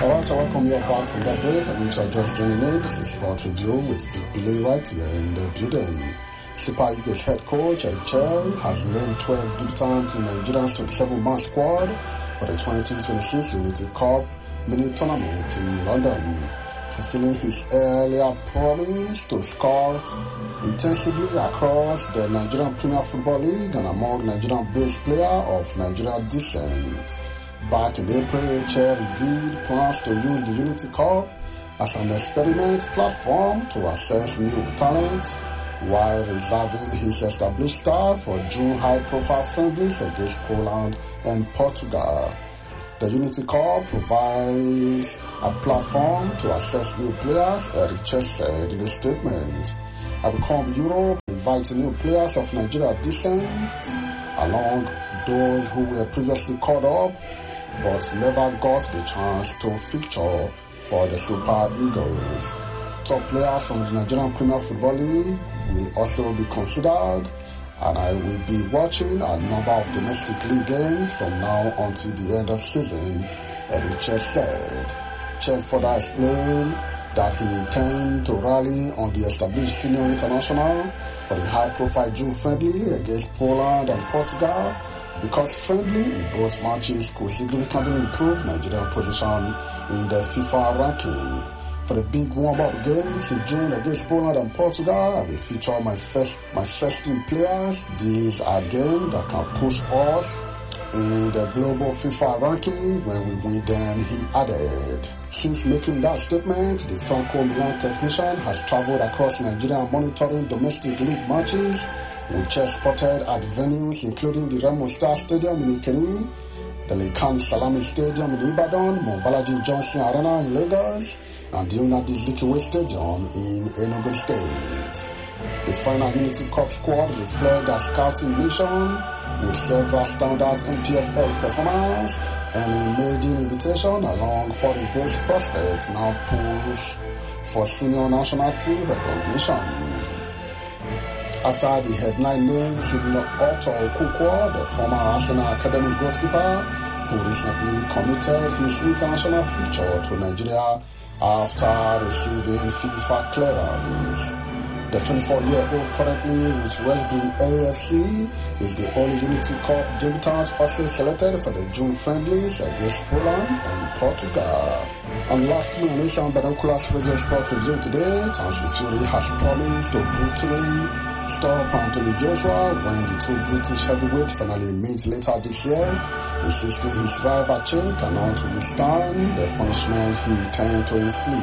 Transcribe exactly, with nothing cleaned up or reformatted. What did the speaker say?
Alright, I welcome you back from that break, and if you're just joining in, this is Sport Review with Billy right here in the building. Super Eagles head coach Eric Chell has named twelve debutants in Nigeria's twenty-seven man squad for the twenty twenty-six Unity Cup mini tournament in London, fulfilling his earlier promise to scout intensively across the Nigerian Premier Football League and among Nigerian-based players of Nigerian descent. Back in April, Chair revealed plans to use the Unity Cup as an experiment platform to assess new talent, while reserving his established star for June high-profile friendlies against Poland and Portugal. The Unity Cup provides a platform to assess new players, Eric Chell said in a statement. I will come Europe, inviting new players of Nigeria descent, along those who were previously caught up, but never got the chance to feature for the Super Eagles. Top players from the Nigerian Premier Football League will also be considered, and I will be watching a number of domestic league games from now until the end of season, Eric Chell said. Chell further explained that he intends to rally on the established senior international for the high-profile June friendly against Poland and Portugal, because friendly in both matches could significantly improve Nigeria's position in the FIFA ranking. For the big warm-up games in June against Poland and Portugal, I will feature my first my first team players. These are games that can push us in the global FIFA ranking when we win them, he added. Since making that statement, the Franco Milan technician has traveled across Nigeria monitoring domestic league matches, which are spotted at venues including the Remo Star Stadium in Ikeni, the Lekan Salami Stadium in Ibadan, Mombalaji Johnson Arena in Lagos, and the Unadi Zikiwe Stadium in Enugu State. The final Unity Cup squad reflects a scouting mission with several standard N P F L performance and a maiden invitation along foreign-based prospects now push for senior national team recognition. After the headline names in Otto Okonkwo, the former Arsenal Academy goalkeeper, who recently committed his international feature to Nigeria after receiving FIFA clearance. The twenty-four-year-old currently with West Brom A F C is the only Unity Cup debutant also selected for the June friendlies against Poland and Portugal. And lastly, on Asian Binoculars Radio Sport Review today, Tyson Fury has promised to brutally stop Anthony Joshua when the two British heavyweights finally meet later this year, insisting his rival Chin cannot withstand the punishment he intends to inflict.